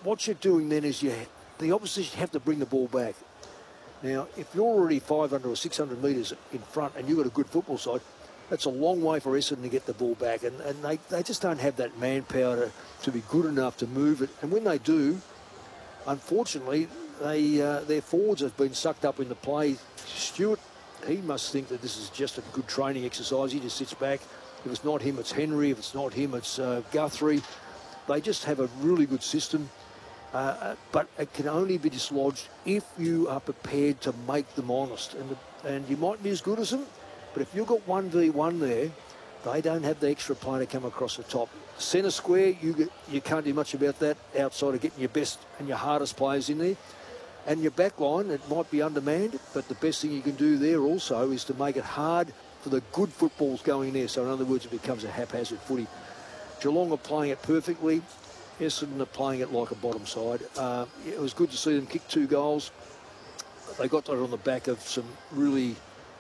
what you're doing then is the opposition have to bring the ball back. Now, if you're already 500 or 600 metres in front and you've got a good football side, that's a long way for Essendon to get the ball back. And they just don't have that manpower to be good enough to move it. And when they do, unfortunately, their forwards have been sucked up in the play. Stewart, he must think that this is just a good training exercise. He just sits back. If it's not him, it's Henry. If it's not him, it's Guthrie. They just have a really good system. But it can only be dislodged if you are prepared to make them honest. And you might be as good as them, but if you've got 1v1 there, they don't have the extra play to come across the top. Centre square, you can't do much about that outside of getting your best and your hardest players in there. And your back line, it might be undermanned, but the best thing you can do there also is to make it hard for the good footballs going there. So in other words, it becomes a haphazard footy. Geelong are playing it perfectly. Essendon are playing it like a bottom side. It was good to see them kick 2 goals. They got that on the back of some really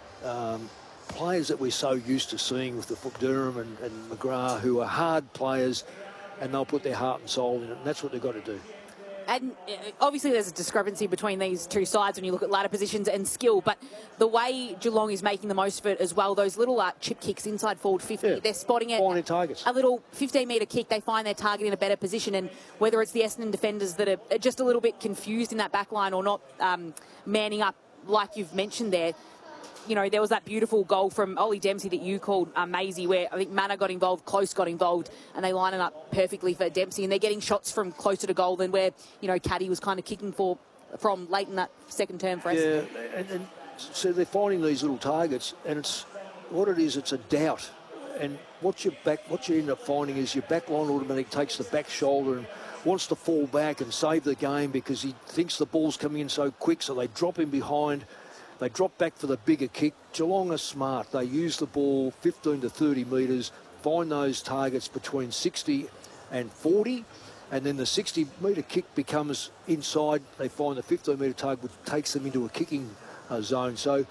players that we're so used to seeing with the Durham and McGrath, who are hard players, and they'll put their heart and soul in it, and that's what they've got to do. And obviously there's a discrepancy between these two sides when you look at ladder positions and skill, but the way Geelong is making the most of it as well, those little chip kicks inside forward 50, they're spotting it. Finding targets. A little 15-metre kick, they find their target in a better position, and whether it's the Essendon defenders that are just a little bit confused in that back line or not manning up like you've mentioned there. You know, there was that beautiful goal from Ollie Dempsey that you called Maisie, where I think Manna got involved, Close got involved, and they line it up perfectly for Dempsey. And they're getting shots from closer to goal than where, you know, Caddy was kind of kicking from late in that second term for us. Yeah, and so they're finding these little targets, and it's a doubt. And what you end up finding is your back line automatically takes the back shoulder and wants to fall back and save the game because he thinks the ball's coming in so quick, so they drop him behind. They drop back for the bigger kick. Geelong are smart. They use the ball 15 to 30 metres, find those targets between 60 and 40, and then the 60-metre kick becomes inside. They find the 15-metre target, which takes them into a kicking zone. So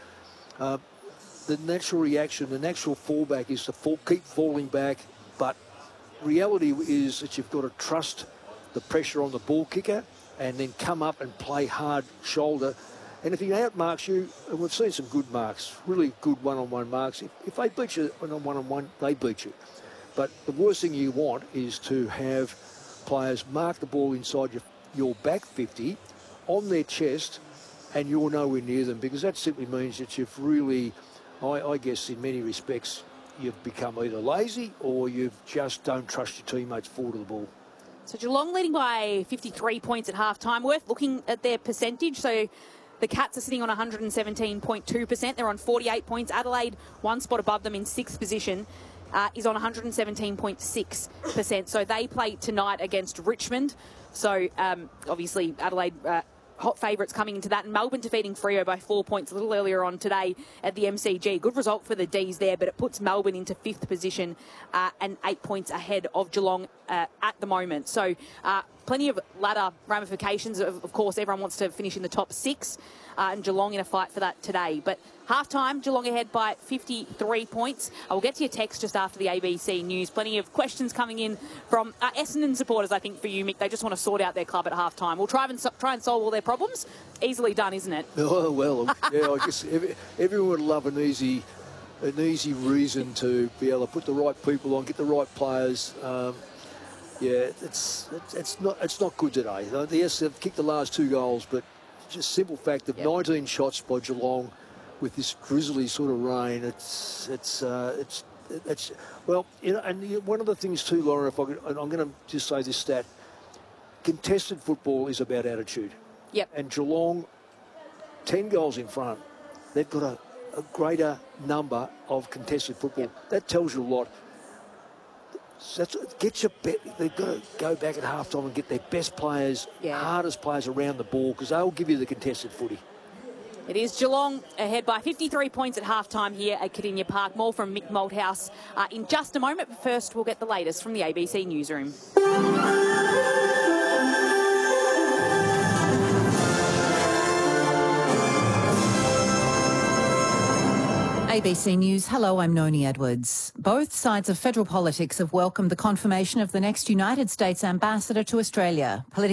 the natural reaction, the natural fallback is to keep falling back, but reality is that you've got to trust the pressure on the ball kicker and then come up and play hard shoulder. And if he outmarks you, and we've seen some good marks, really good one-on-one marks, if they beat you on one-on-one, they beat you. But the worst thing you want is to have players mark the ball inside your back 50 on their chest and you're nowhere near them, because that simply means that you've really, I guess in many respects, you've become either lazy or you just don't trust your teammates forward to the ball. So Geelong leading by 53 points at half-time. Worth looking at their percentage. So the Cats are sitting on 117.2%. They're on 48 points. Adelaide, one spot above them in 6th position, is on 117.6%. So they play tonight against Richmond. So obviously Adelaide hot favourites coming into that. And Melbourne defeating Freo by 4 points a little earlier on today at the MCG. Good result for the D's there, but it puts Melbourne into 5th position and 8 points ahead of Geelong at the moment. So plenty of ladder ramifications. Of course, everyone wants to finish in the top 6, and Geelong in a fight for that today. But half-time, Geelong ahead by 53 points. We'll get to your text just after the ABC News. Plenty of questions coming in from Essendon supporters, I think, for you, Mick. They just want to sort out their club at half-time. We'll try and solve all their problems. Easily done, isn't it? Oh, well, yeah, I guess everyone would love an easy reason to be able to put the right people on, get the right players. Yeah, it's not good today. Yes, they've kicked the last 2 goals, but just simple fact of 19 shots by Geelong with this drizzly sort of rain. It's well, you know, and one of the things too, Laura, I'm going to just say this stat: contested football is about attitude. Yep. And Geelong, 10 goals in front, they've got a greater number of contested football. Yep. That tells you a lot. They've got to go back at half-time and get their best players, hardest players around the ball, because they'll give you the contested footy. It is Geelong ahead by 53 points at half-time here at Kardinia Park. More from Mick Malthouse in just a moment, but first we'll get the latest from the ABC Newsroom. ABC News. Hello, I'm Noni Edwards. Both sides of federal politics have welcomed the confirmation of the next United States ambassador to Australia.